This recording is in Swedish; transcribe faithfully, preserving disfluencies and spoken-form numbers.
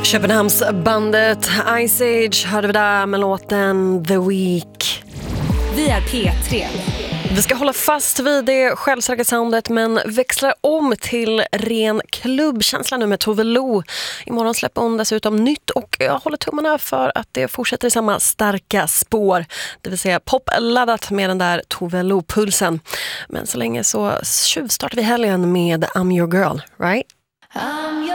Köpenhamnsbandet Ice Age hörde vi där med låten The Week. Vi är P tre. Vi ska hålla fast vid det självsäkra soundet men växlar om till ren klubbkänsla nu med Tove Lo. Imorgon släpper hon dessutom nytt och jag håller tummarna för att det fortsätter i samma starka spår. Det vill säga popladdat med den där Tove Lo-pulsen. Men så länge så tjuvstartar vi helgen med I'm Your Girl, right? I'm your